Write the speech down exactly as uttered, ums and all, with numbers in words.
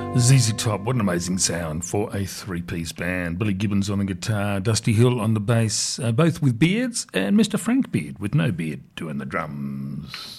Z Z Top, what an amazing sound for a three-piece band. Billy Gibbons on the guitar, Dusty Hill on the bass, uh, both with beards, and Mister Frank Beard with no beard doing the drums.